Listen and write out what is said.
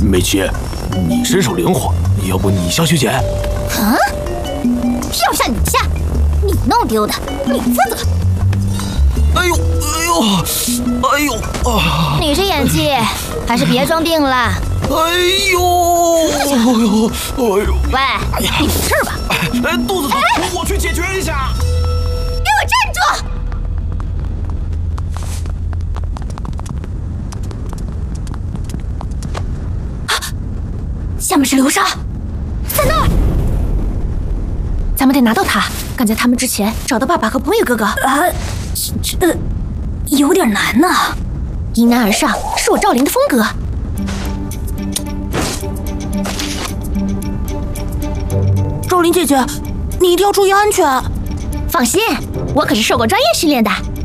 美琪，你身手灵活，要不你下去捡？ 啊！跳下你下，你弄丢的，你负责。 哎呦哎呦哎呦啊！ 你是演技，还是别装病了？ 哎呦哎呦哎呦！ 喂， 哎呀， 你没事吧？ 哎，肚子疼，我去解决一下。 给我站住！下面是流沙，在那儿。咱们得拿到他，赶在他们之前找到爸爸和博宇哥哥。这有点难呢。迎难而上是我赵灵的风格。 赵灵姐姐，你一定要注意安全。 放心，我可是受过专业训练的。